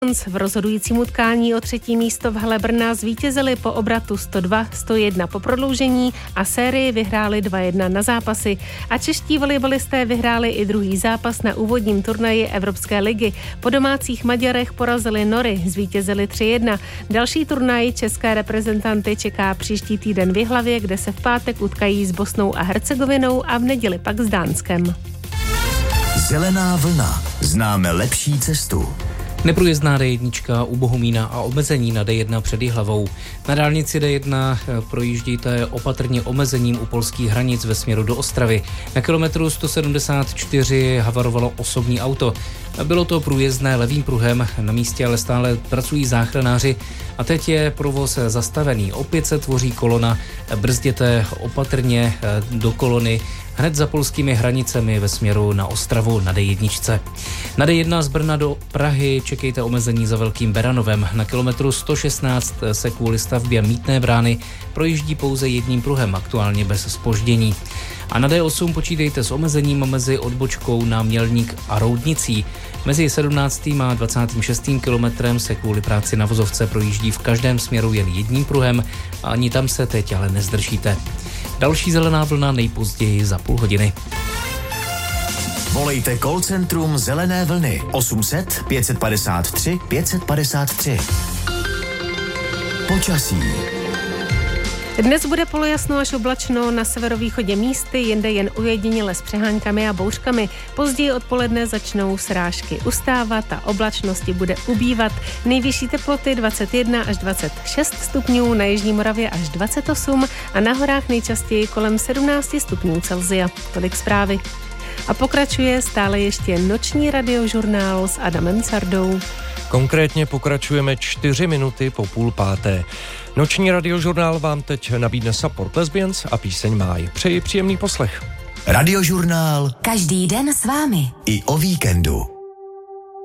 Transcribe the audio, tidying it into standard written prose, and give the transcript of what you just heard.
V rozhodujícím utkání o 3. místo v hale Brna zvítězili po obratu 102-101 po prodloužení a sérii vyhráli 2-1 na zápasy. A čeští volejbalisté vyhráli i druhý zápas na úvodním turnaji Evropské ligy. Po domácích Maďarech porazili Nory, zvítězili 3-1. Další turnaj české reprezentanty čeká příští týden v Jihlavě, kde se v pátek utkají s Bosnou a Hercegovinou a v neděli pak s Dánskem. Zelená vlna. Známe lepší cestu. Neprůjezdná D1 u Bohumína a omezení na D1 před Jihlavou. Na dálnici D1 projíždíte opatrně omezením u polských hranic ve směru do Ostravy. Na kilometru 174 havarovalo osobní auto. Bylo to průjezdné levým pruhem, na místě ale stále pracují záchranáři a teď je provoz zastavený. Opět se tvoří kolona, brzděte opatrně do kolony hned za polskými hranicemi ve směru na Ostravu na D1. Na D1 z Brna do Prahy čekejte omezení za Velkým Beranovem. Na kilometru 116 se kvůli stavbě mýtné brány projíždí pouze jedním pruhem, aktuálně bez zpoždění. A na D8 počítejte s omezením mezi odbočkou na Mělník a Roudnicí. Mezi 17. a 26. kilometrem se kvůli práci na vozovce projíždí v každém směru jen jedním pruhem a ani tam se teď ale nezdržíte. Další zelená vlna nejpozději za půl hodiny. Volejte call centrum Zelené vlny 800 553 553. Počasí. Dnes bude polojasno až oblačno, na severovýchodě místy, jinde jen ujediněle s přeháňkami a bouřkami. Později odpoledne začnou srážky ustávat a oblačnosti bude ubývat. Nejvyšší teploty 21 až 26 stupňů, na jižní Moravě až 28 a na horách nejčastěji kolem 17 stupňů Celsia. Tolik zprávy. A pokračuje stále ještě noční radiožurnál s Adamem Sardou. Konkrétně pokračujeme 4 minuty po 4:30. Noční radiožurnál vám teď nabídne Support Lesbians a píseň Máj. Přeji příjemný poslech. Radiožurnál každý den s vámi. I o víkendu.